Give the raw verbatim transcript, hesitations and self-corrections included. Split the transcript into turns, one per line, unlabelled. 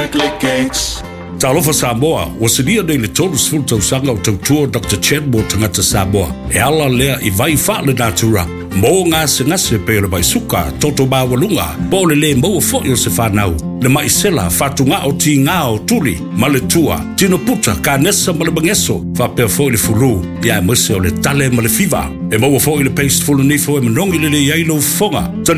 chocolate cakes.
Talofa Samoa, o se lia nei le tolu sfulu tausanga o tautua Doctor Chen mo tangata Samoa. E ala lea i vai wha le natura. Mo ngā se ngase pe le mai suka, toto mawalunga, po le le mo fo i o se whanau. Le mai sela, whatunga o ti ngā o tuli, ma le tua, tino puta, ka nesa ma le bangeso, wha pea fo i le fulu, ia mese o le tale ma le fiva. E mo fo i le paste fulu nifo e manongi le le iailo fonga.